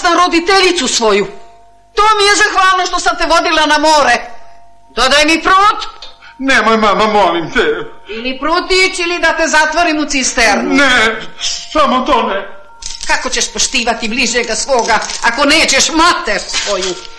sam roditeljicu svoju. To mi je zahvalno što sam te vodila na more. Dodaj mi prut. Nemoj, mama, molim te. Ili prutić ili da te zatvorim u cisternu. Ne, samo to ne. Kako ćeš poštivati bližega svoga ako nećeš mater svoju?